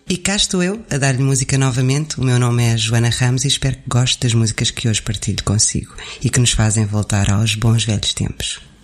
E cá estou eu, a dar-lhe música novamente. O meu nome é Joana Ramos e espero que goste das músicas que hoje partilho consigo e que nos fazem voltar aos bons velhos tempos.